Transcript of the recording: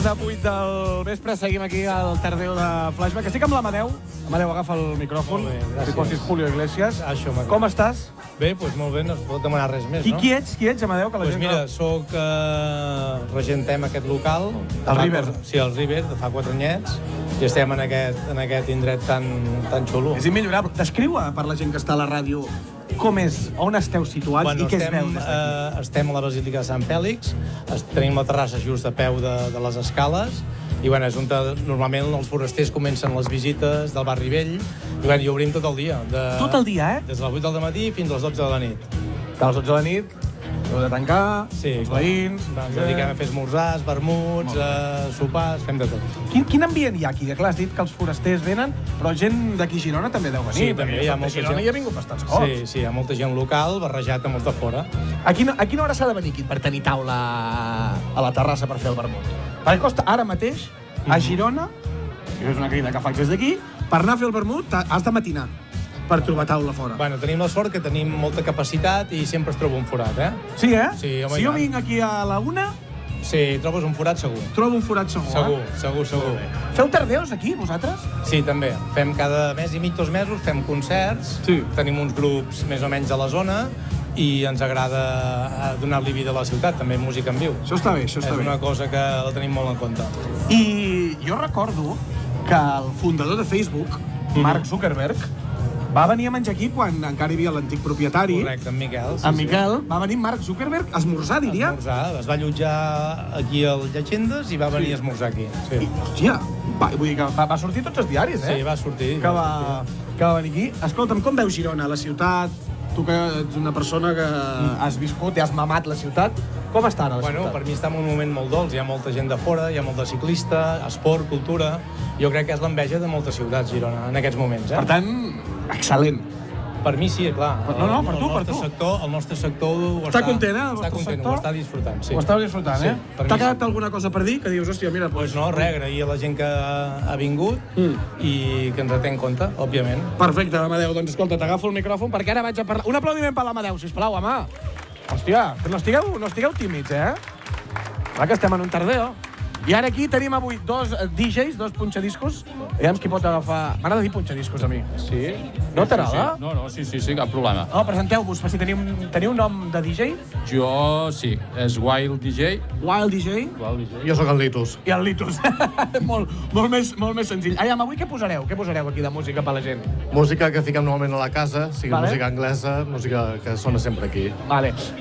A 8 del vespre seguim aquí al Tardeu de Flashback. Estic amb l'Amadeu. Amadeu, agafa el micròfon. Molt bé, gràcies. Si posis Julio Iglesias. Això m'agrada. Com estàs? Bé, doncs molt bé, no es pot demanar res més, I no? qui ets, Amadeu? Que la Doncs gent mira, soc regentem aquest local. El River. Sí, el River, de fa 4 anyets. I estem en aquest indret tan xulo. És immillorable. Descriu per la gent que està a la ràdio com és, on esteu situats i què es veu des d'aquí. Estem a la Basílica de Sant Fèlix, tenim la terrassa just a peu de les escales, i bueno, és on normalment els forasters comencen les visites del barri vell, i bueno, i obrim tot el dia. Tot el dia, Des de les 8 del matí fins a les 12 de la nit. De les 12 de la nit, heu de tancar, els veïns... Ens dediquem a fer esmorzars, vermuts, sopars, fem de tot. Quin ambient hi ha aquí? Clar, has dit que els forasters venen, però gent d'aquí a Girona també deu venir. Sí, també hi ha molta Girona gent. hi ha vingut bastants cops. Sí, hi ha molta gent local barrejat amb els de fora. A quina hora s'ha de venir aquí per tenir taula a la terrassa per fer el vermut? Perquè costa ara mateix, a Girona, i és una crida que faig des d'aquí, per anar a fer el vermut has de matinar per trobar taula fora. Bueno, tenim la sort que tenim molta capacitat i sempre es troba un forat, Sí, eh? Sí, home, si jo vinc aquí a la 1, Sí, trobes un forat segur. trobo un forat segur. Segur. Feu tardeus aquí, vosaltres? Sí, també. Fem cada mes i mig, 2 mesos, fem concerts, Sí. tenim uns grups més o menys a la zona i ens agrada donar-li vida a la ciutat, també música en viu. Això està bé, això està És bé. una cosa que la tenim molt en compte. I jo recordo que el fundador de Facebook, Mark Zuckerberg, va venir a menjar aquí quan encara hi havia l'antic propietari. Correcte, en Miquel. En Miquel, va venir Mark Zuckerberg a esmorzar, diria. Esmorzar, es va allotjar aquí al Llegendes i va venir a esmorzar aquí. I, hòstia, vull dir que va sortir tots els diaris, Sí, va sortir. Que va venir aquí. Escolta'm, com veus Girona, la ciutat? Tu que ets una persona que has viscut i has mamat la ciutat, com està ara la Bueno, ciutat? per mi està en un moment molt dolç. Hi ha molta gent de fora, hi ha molt de ciclista, esport, cultura... Jo crec que és l'enveja de moltes ciutats, Girona, en aquests moments. Per tant, excel·lent. Per mi sí, clar. No, per tu. El nostre sector ho Està content, el Està vostre content, sector? ho està disfrutant, sí. Ho estàs disfrutant, Sí, per mi T'ha sí. quedat alguna cosa per dir? Que dius, hòstia, mira... Pues no, res, agrair a la gent que ha vingut i que ens té en compte, òbviament. Perfecte, Amadeu. Doncs escolta, t'agafo el micròfon perquè ara vaig a parlar... Un aplaudiment per l'Amadeu, sisplau, home. Hòstia, no estigueu tímids, Clar que estem en un tardeo. I ara aquí tenim avui dos DJs, dos punxadiscos. Aviam qui pot agafar... M'agrada dir punxadiscos a mi. Sí. No t'agrada? Sí, cap problema. No, presenteu-vos, si teniu nom de DJ? Jo sí, és Wild DJ. Wild DJ? Jo sóc el Litus. I el Litus. molt més senzill. Aviam, avui què posareu? Què posareu aquí de música per la gent? Música que fiquem normalment a la casa, sigui Vale. música anglesa, música que sona sempre aquí. Vale.